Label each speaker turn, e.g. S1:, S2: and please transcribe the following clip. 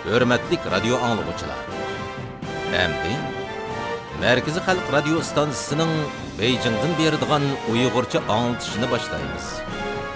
S1: Hürmetlik radyo anlıqçılar. Әмді, Merkezi Xalq Radio stansiyasının Beijing'den berdiğen Uygurca anlatışını başlayımız.